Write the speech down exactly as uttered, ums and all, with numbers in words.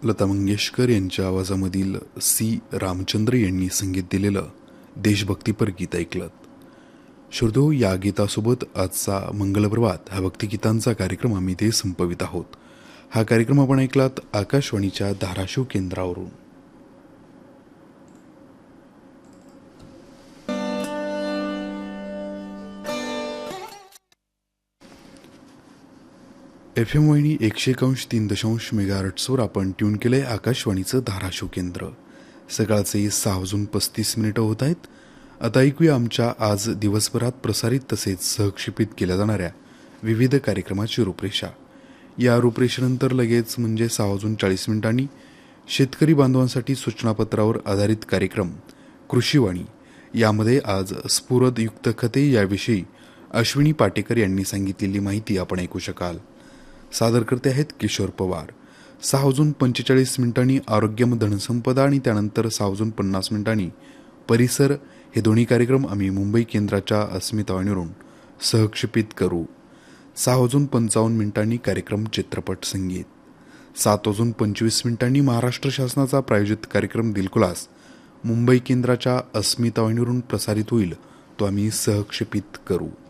लता मंगेशकर यांच्या आवाजामधील सी रामचंद्र यांनी संगीत दिलेलं देशभक्तीपर गीत ऐकलं. श्रोतो, या गीतासोबत आजचा मंगलप्रभात हा भक्तिगीतांचा कार्यक्रम आम्ही ते संपवित आहोत. हा कार्यक्रम आपण ऐकलात आकाशवाणीच्या धाराशिव केंद्रावरून. एफ एम वाहिनी एकशे एकांश तीन दशांश मेगाहर्ट्झवर आपण ट्यून केलंय आकाशवाणीचं धाराशिव केंद्र. सकाळचे सहा वाजून पस्तीस मिनिटं होत आहेत. आता ऐकूया आमच्या आज दिवसभरात प्रसारित तसेच सहक्षेपित केल्या जाणाऱ्या विविध कार्यक्रमाची रूपरेषा. या रूपरेषेनंतर लगेच म्हणजे सहा वाजून चाळीस मिनिटांनी शेतकरी बांधवांसाठी सूचनापत्रावर आधारित कार्यक्रम कृषीवाणी. यामध्ये आज स्फुरदयुक्त खते याविषयी अश्विनी पाटेकर यांनी सांगितलेली माहिती आपण ऐकू शकाल. सादर करते आहेत किशोर पवार. सहा वाजून पंचेचाळीस मिनिटांनी आरोग्यम धनसंपदा आणि त्यानंतर सहा वाजून पन्नास मिनिटांनी परिसर हे दोन्ही कार्यक्रम आम्ही मुंबई केंद्राच्या अस्मिता वाहिनीवरून सहक्षेपित करू. सहा वाजून पंचावन्न मिनिटांनी कार्यक्रम चित्रपट संगीत. सात वाजून पंचवीस मिनिटांनी महाराष्ट्र शासनाचा प्रायोजित कार्यक्रम दिलखुलास मुंबई केंद्राच्या अस्मिता वाहिनीवरून प्रसारित होईल, तो आम्ही सहक्षेपित करू.